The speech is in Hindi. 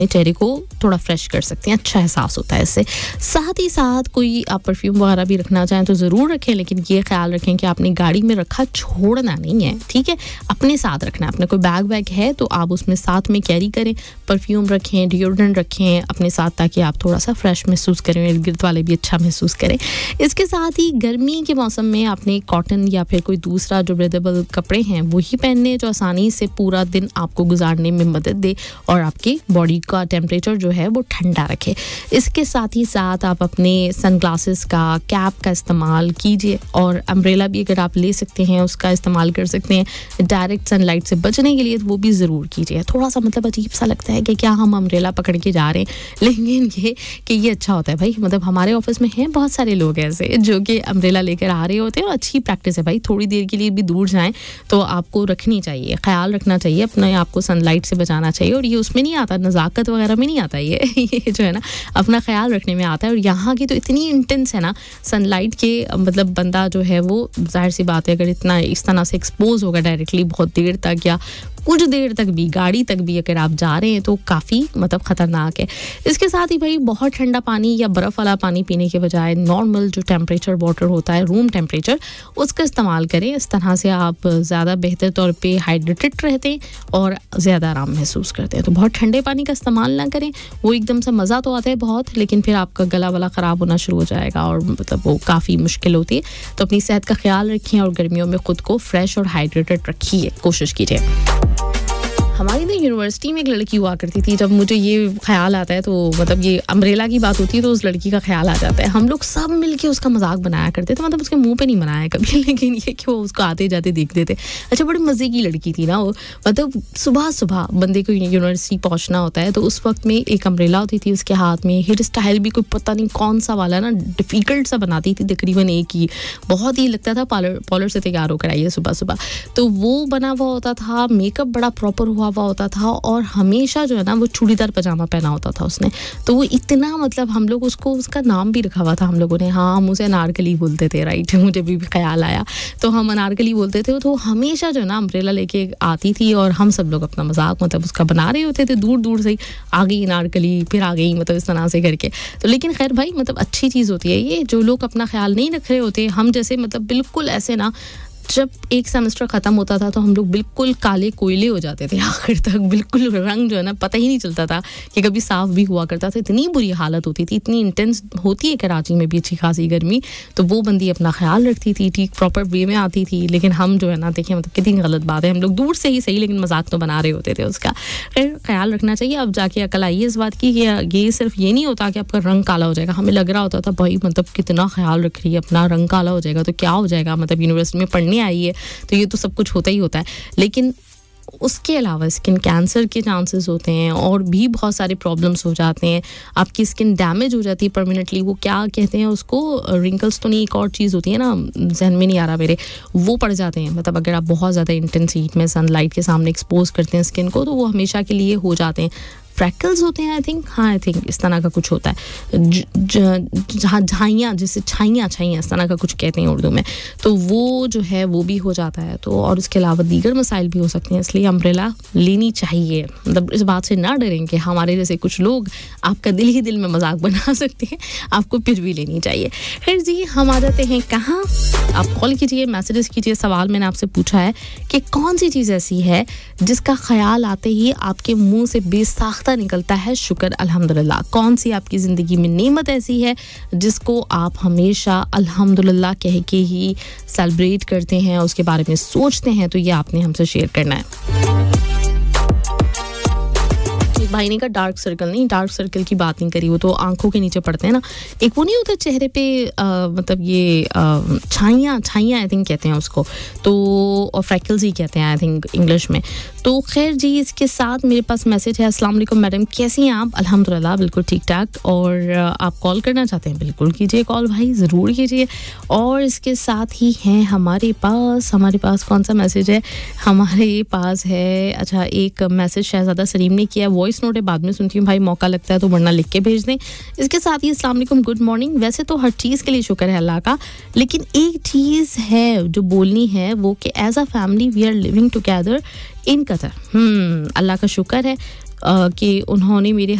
चेहरे को थोड़ा फ्रेश कर सकते हैं, अच्छा एहसास होता है इससे। साथ ही साथ कोई आप परफ्यूम वगैरह भी रखना चाहें तो ज़रूर रखें, लेकिन ये ख्याल रखें कि आपने गाड़ी में रखा छोड़ना नहीं है, ठीक है, अपने साथ रखना है। अपना कोई बैग वैग है तो आप उसमें साथ में कैरी करें, परफ्यूम रखें, डिओड्रेंट रखें अपने साथ, ताकि आप थोड़ा सा फ्रेश महसूस करें, इर्द गिर्द वाले भी अच्छा महसूस करें। इसके साथ ही गर्मी के मौसम में आपने कॉटन या फिर कोई दूसरा जो ब्रेदेबल कपड़े हैं वही पहनने जो आसानी से पूरा दिन आपको गुजारने में मदद दे और आपकी बॉडी का टेम्परेचर जो है वो ठंडा रखे। इसके साथ ही साथ आप अपने सनग्लासेस का, कैप का इस्तेमाल कीजिए, और अम्ब्रेला भी अगर आप ले सकते हैं उसका इस्तेमाल कर सकते हैं डायरेक्ट सनलाइट से बचने के लिए, तो वो भी ज़रूर कीजिए। थोड़ा सा मतलब अजीब सा लगता है कि क्या हम अम्ब्रेला पकड़ के जा रहे हैं, लेकिन ये अच्छा होता है भाई। मतलब हमारे ऑफिस में हैं बहुत सारे लोग ऐसे जो कि अम्ब्रेला लेकर आ रहे होते हैं, और अच्छी प्रैक्टिस है भाई, थोड़ी देर के लिए भी दूर जाएं तो आपको रखनी चाहिए, ख्याल रखना चाहिए, अपने आप को सनलाइट से बचाना चाहिए। और ये उसमें नहीं आता, नज़ाकत वगैरह में नहीं आता, ये जो है ना अपना ख्याल रखने में आता है। और यहाँ की तो इतनी इंटेंस है ना सनलाइट के, मतलब बंदा जो है वो जाहिर सी बात है अगर इतना इस तरह से एक्सपोज होगा डायरेक्टली बहुत देर तक या कुछ देर तक भी, गाड़ी तक भी अगर आप जा रहे हैं तो काफ़ी मतलब ख़तरनाक है। इसके साथ ही भाई बहुत ठंडा पानी या बर्फ़ वाला पानी पीने के बजाय नॉर्मल जो टेम्परेचर वाटर होता है, रूम टेम्परेचर, उसका इस्तेमाल करें। इस तरह से आप ज़्यादा बेहतर तौर पे हाइड्रेटेड रहते हैं और ज़्यादा आराम महसूस करते हैं। तो बहुत ठंडे पानी का इस्तेमाल ना करें, वो एकदम से मज़ा तो आता है बहुत, लेकिन फिर आपका गला वाला ख़राब होना शुरू हो जाएगा और मतलब वो काफ़ी मुश्किल होती है। तो अपनी सेहत का ख्याल रखें और गर्मियों में ख़ुद को फ्रेश और हाइड्रेटेड रखिए, कोशिश कीजिए। हमारी ना यूनिवर्सिटी में एक लड़की हुआ करती थी, जब मुझे ये ख्याल आता है तो मतलब ये अम्ब्रेला की बात होती है तो उस लड़की का ख्याल आ जाता है। हम लोग सब मिलके उसका मजाक बनाया करते थे, मतलब उसके मुंह पे नहीं बनाया कभी, लेकिन ये कि वो उसको आते जाते देखते थे। अच्छा, बड़ी मज़े की लड़की थी ना वो, मतलब सुबह सुबह बंदे को यूनिवर्सिटी पहुंचना होता है तो उस वक्त में एक अम्ब्रेला होती थी उसके हाथ में, हेयर स्टाइल भी कोई पता नहीं कौन सा वाला ना डिफ़िकल्ट सा बनाती थी, तकरीबन एक ही, बहुत ही लगता था पार्लर से तैयार होकर आई है सुबह सुबह। तो वो बना हुआ होता था, मेकअप बड़ा प्रॉपर हुआ होता था, और हमेशा जो है ना वो चूड़ीदार पजामा पहना होता था उसने। तो वो इतना मतलब हम लोग उसको, उसका नाम भी रखा हुआ था हम लोगों ने, हाँ हम उसे अनारकली बोलते थे, राइट, मुझे भी ख्याल आया, तो हम अनारकली बोलते थे। तो हमेशा जो है ना अम्ब्रेला लेके आती थी और हम सब लोग अपना मजाक मतलब उसका बना रहे होते थे, दूर दूर से ही आ गई अनारकली, फिर आ गई, मतलब इस तरह से करके। तो लेकिन खैर भाई मतलब अच्छी चीज़ होती है ये, जो लोग अपना ख्याल नहीं रख रहे होते, हम जैसे मतलब बिल्कुल ऐसे ना, जब एक सेमेस्टर ख़त्म होता था तो हम लोग बिल्कुल काले कोयले हो जाते थे आखिर तक, बिल्कुल रंग जो है ना पता ही नहीं चलता था कि कभी साफ भी हुआ करता था। इतनी बुरी हालत होती थी, इतनी इंटेंस होती है कराची में भी अच्छी खासी गर्मी, तो वो बंदी अपना ख्याल रखती थी, ठीक प्रॉपर वे में आती थी। लेकिन हम जो है ना देखिए मतलब कितनी गलत बात है, हम लोग दूर से ही सही लेकिन मजाक तो बना रहे होते थे उसका। ख्याल रखना चाहिए। अब जाके अकल आई है इस बात की कि ये सिर्फ ये नहीं होता कि आपका रंग काला हो जाएगा। हमें लग रहा होता था भाई मतलब कितना ख्याल रख रही है, अपना रंग काला हो जाएगा तो क्या हो जाएगा, मतलब यूनिवर्सिटी में पढ़ने आई है तो ये तो सब कुछ होता ही होता है। लेकिन उसके अलावा स्किन कैंसर के चांसेस होते हैं और भी बहुत सारे प्रॉब्लम्स हो जाते हैं, आपकी स्किन डैमेज हो जाती है परमानेंटली। वो क्या कहते हैं उसको, रिंकल्स तो नहीं, एक और चीज़ होती है ना, जहन में नहीं आ रहा मेरे, वो पड़ जाते हैं। मतलब अगर आप बहुत ज़्यादा इंटेंस हीट में सनलाइट के सामने एक्सपोज करते हैं स्किन को तो वो हमेशा के लिए हो जाते हैं। फ्रैकल्स होते हैं आई थिंक, हाँ आई थिंक इस तरह का कुछ होता है, झाइयाँ जिसे छाइयाँ इस तरह का कुछ कहते हैं उर्दू में, तो वो जो है वो भी हो जाता है। तो और उसके अलावा दीगर मसाइल भी हो सकते हैं, इसलिए अम्ब्रेला लेनी चाहिए। मतलब इस बात से ना डरें कि हमारे जैसे कुछ लोग आपका दिल ही दिल में मजाक बना सकते हैं, आपको फिर भी लेनी चाहिए। खैर जी, हम आ जाते हैं कहाँ, आप कॉल कीजिए, मैसेजेस कीजिए। सवाल मैंने आपसे पूछा है कि कौन सी चीज़ ऐसी है जिसका ख्याल आते ही आपके मुंह से बेसाख्ता निकलता है शुक्र अल्हम्दुलिल्लाह। कौन सी आपकी ज़िंदगी में नेमत ऐसी है जिसको आप हमेशा अल्हम्दुलिल्लाह कह के ही सेलिब्रेट करते हैं, उसके बारे में सोचते हैं, तो ये आपने हमसे शेयर करना है। भाई ने कहा डार्क सर्कल नहीं, डार्क सर्कल की बात नहीं करी, वो तो आंखों के नीचे पड़ते हैं ना, एक वो नहीं होता चेहरे पे मतलब ये छाइयाँ आई थिंक कहते हैं उसको, तो और फ्रैकल्स ही कहते हैं आई थिंक इंग्लिश में। तो खैर जी, इसके साथ मेरे पास मैसेज है, अस्सलाम वालेकुम मैडम, कैसी हैं आप? अल्हम्दुलिल्लाह बिल्कुल ठीक ठाक। और आप कॉल करना चाहते हैं, बिल्कुल कीजिए कॉल भाई, ज़रूर कीजिए। और इसके साथ ही हैं हमारे पास कौन सा मैसेज है, हमारे पास है, अच्छा एक मैसेज शहजादा सलीम ने किया, वॉइस नोट है, बाद में सुनती हूँ भाई, मौका लगता है तो वरना लिख के भेज दें। इसके साथ ही अस्सलाम वालेकुम, गुड मॉर्निंग। वैसे तो हर चीज़ के लिए शुक्र है अल्लाह का, लेकिन एक चीज़ है जो बोलनी है, वो कि as a family we are living together in Qatar. अल्लाह का शुक्र है, कि उन्होंने मेरे